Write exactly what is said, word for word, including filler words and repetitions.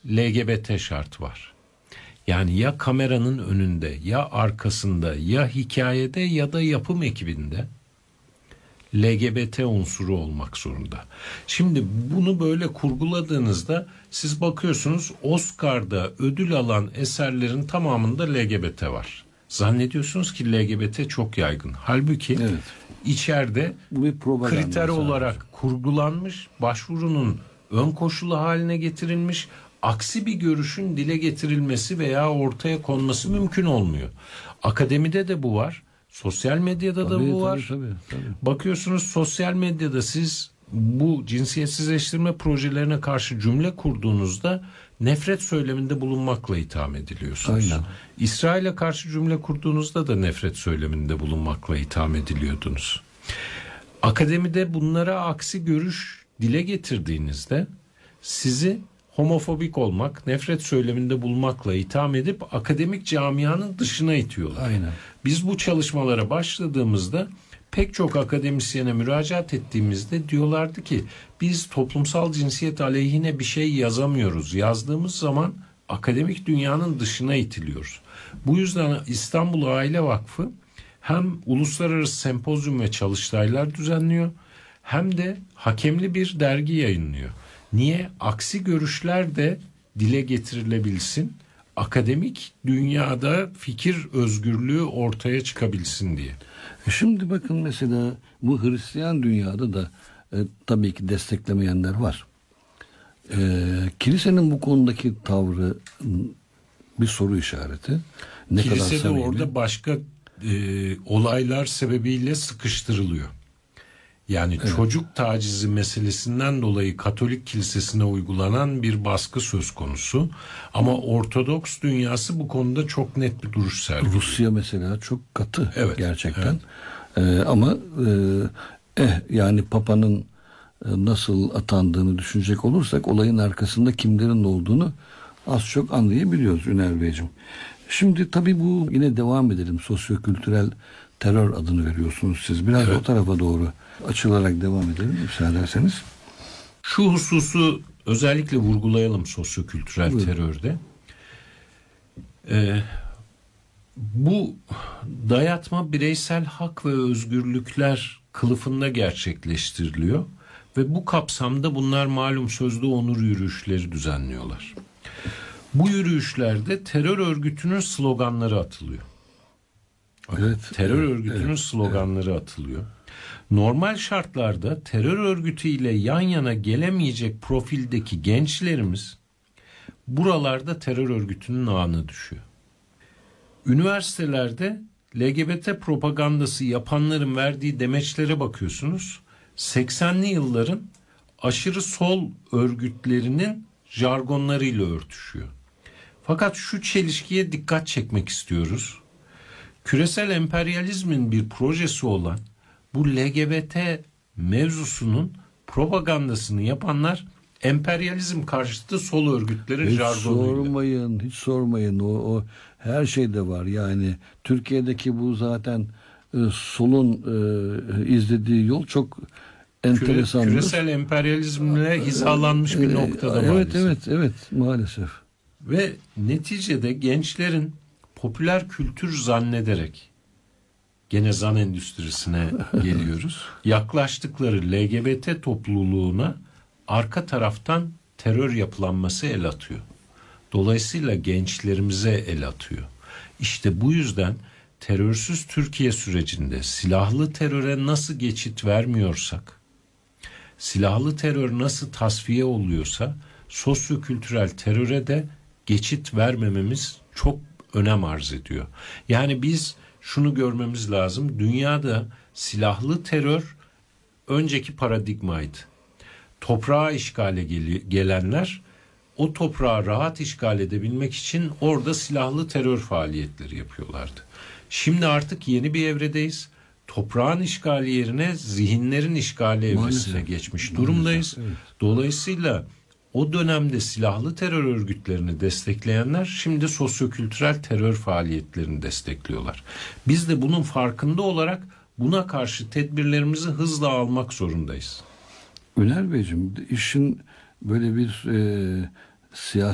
L G B T şartı var. Yani ya kameranın önünde, ya arkasında, ya hikayede ya da yapım ekibinde L G B T unsuru olmak zorunda. Şimdi bunu böyle kurguladığınızda siz bakıyorsunuz Oscar'da ödül alan eserlerin tamamında L G B T var. Zannediyorsunuz ki L G B T çok yaygın. Halbuki evet, içeride bu bir kriter olarak kurgulanmış, başvurunun ön koşulu haline getirilmiş, aksi bir görüşün dile getirilmesi veya ortaya konması mümkün olmuyor. Akademide de bu var. Sosyal medyada tabii, da bu var. Tabii, tabii, tabii. Bakıyorsunuz sosyal medyada siz bu cinsiyetsizleştirme projelerine karşı cümle kurduğunuzda nefret söyleminde bulunmakla itham ediliyorsunuz. Aynen. İsrail'e karşı cümle kurduğunuzda da nefret söyleminde bulunmakla itham ediliyordunuz. Akademide bunlara aksi görüş dile getirdiğinizde sizi homofobik olmak, nefret söyleminde bulunmakla itham edip akademik camianın dışına itiyorlar. Aynen. Biz bu çalışmalara başladığımızda pek çok akademisyene müracaat ettiğimizde diyorlardı ki biz toplumsal cinsiyet aleyhine bir şey yazamıyoruz. Yazdığımız zaman akademik dünyanın dışına itiliyoruz. Bu yüzden İstanbul Aile Vakfı hem uluslararası sempozyum ve çalıştaylar düzenliyor hem de hakemli bir dergi yayınlıyor. Niye? Aksi görüşler de dile getirilebilsin, akademik dünyada fikir özgürlüğü ortaya çıkabilsin diye. Şimdi bakın mesela bu Hristiyan dünyada da e, tabii ki desteklemeyenler var. E, kilisenin bu konudaki tavrı bir soru işareti. Ne Kilise kadar de orada başka e, olaylar sebebiyle sıkıştırılıyor. Yani evet, çocuk tacizi meselesinden dolayı Katolik kilisesine uygulanan bir baskı söz konusu. Ama Ortodoks dünyası bu konuda çok net bir duruş sergiliyor. Rusya mesela çok katı evet, gerçekten. Evet. Ee, ama e, eh, yani Papa'nın e, nasıl atandığını düşünecek olursak olayın arkasında kimlerin olduğunu az çok anlayabiliyoruz Üner Beyciğim. Şimdi tabii bu yine devam edelim. Sosyokültürel terör adını veriyorsunuz siz. Biraz evet, o tarafa doğru açılarak devam edelim müsaade ederseniz. Şu hususu özellikle vurgulayalım sosyokültürel Buyurun. terörde. Ee, bu dayatma bireysel hak ve özgürlükler kılıfında gerçekleştiriliyor ve bu kapsamda bunlar malum sözlü onur yürüyüşleri düzenliyorlar. Bu yürüyüşlerde terör örgütünün sloganları atılıyor. Evet, terör evet, örgütünün evet, sloganları evet. atılıyor. Normal şartlarda terör örgütüyle yan yana gelemeyecek profildeki gençlerimiz buralarda terör örgütünün ağına düşüyor. Üniversitelerde L G B T propagandası yapanların verdiği demeçlere bakıyorsunuz. seksenli yılların aşırı sol örgütlerinin jargonlarıyla örtüşüyor. Fakat şu çelişkiye dikkat çekmek istiyoruz. Küresel emperyalizmin bir projesi olan bu L G B T mevzusunun propagandasını yapanlar emperyalizm karşıtı sol örgütlerin hiç jargonuyla. Sormayın, hiç sormayın. O, o her şeyde var. Yani Türkiye'deki bu zaten e, solun e, izlediği yol çok enteresandır. Küresel emperyalizmle hizalanmış bir noktada evet, maalesef. Evet, evet, evet maalesef. Ve neticede gençlerin popüler kültür zannederek gene zan endüstrisine geliyoruz. Yaklaştıkları L G B T topluluğuna arka taraftan terör yapılanması el atıyor. Dolayısıyla gençlerimize el atıyor. İşte bu yüzden terörsüz Türkiye sürecinde silahlı teröre nasıl geçit vermiyorsak, silahlı terör nasıl tasfiye oluyorsa sosyokültürel teröre de geçit vermememiz çok önem arz ediyor. Yani biz şunu görmemiz lazım. Dünyada silahlı terör önceki paradigmaydı. Toprağa işgale gel- gelenler o toprağı rahat işgal edebilmek için orada silahlı terör faaliyetleri yapıyorlardı. Şimdi artık yeni bir evredeyiz. Toprağın işgali yerine zihinlerin işgali evresine Maalesef. geçmiş durumdayız. Maalesef, evet. Dolayısıyla o dönemde silahlı terör örgütlerini destekleyenler şimdi sosyokültürel terör faaliyetlerini destekliyorlar. Biz de bunun farkında olarak buna karşı tedbirlerimizi hızla almak zorundayız. Üner Beyciğim, işin böyle bir e, siyasi